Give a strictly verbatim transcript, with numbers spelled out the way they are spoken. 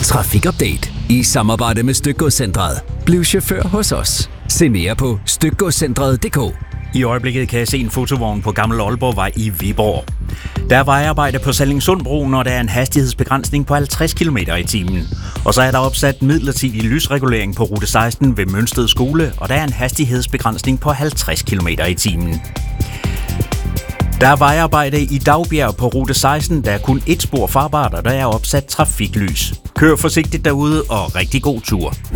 Trafikupdate i samarbejde med Stykgodscentret. Bliv chauffør hos os. Se mere på stykgodscentret punktum d k. I øjeblikket kan jeg se en fotovogn på Gammel Aalborgvej i Viborg. Der er vejarbejde på Sallingsundbroen, og der er en hastighedsbegrænsning på halvtreds kilometer i timen. Og så er der opsat midlertidig lysregulering på rute seksten ved Mønsted Skole, og der er en hastighedsbegrænsning på halvtreds kilometer i timen. Der er vejarbejde i Dagbjerg på rute seksten, der er kun et spor farbart, og der er opsat trafiklys. Kør forsigtigt derude, og rigtig god tur.